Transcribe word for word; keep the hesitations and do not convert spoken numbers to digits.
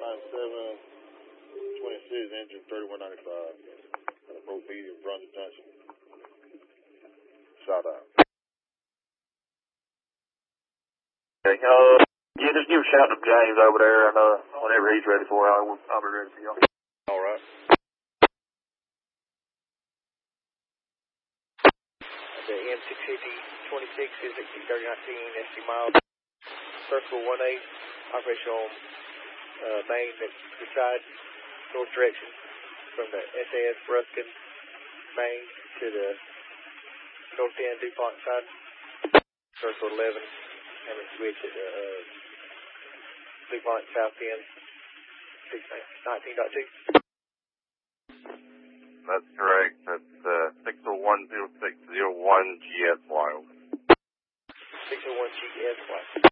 nine seven twenty-six, engine thirty-one ninety-five. Approach medium, Brunswick Junction. Shout out. Okay, uh, yeah, just give a shout to James over there, and uh, whenever he's ready for it, I'll, I'll be ready for y'all. All right. The M six fifty twenty-six is at thirty nineteen, S T miles. Circle one eight, operation on uh, main at the side, north direction, from the S A S Ruskin main to the north end DuPont side. Circle eleven, and then switch at the uh, DuPont south end, nineteen point two. That's correct. That's uh, six oh one oh six oh one G S Y. six oh one G S Y.